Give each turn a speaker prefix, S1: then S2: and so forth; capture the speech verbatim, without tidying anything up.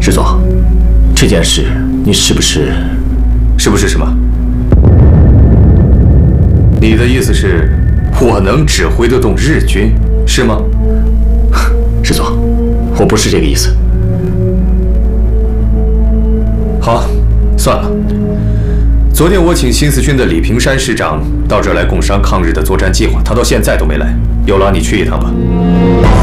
S1: 师座，这件事你是不是？
S2: 是不是什么？你的意思是，我能指挥得动日军，是吗？
S1: 师座，我不是这个意思。
S2: 好，算了。昨天我请新四军的李平山师长到这儿来共商抗日的作战计划，他到现在都没来。有劳你去一趟吧。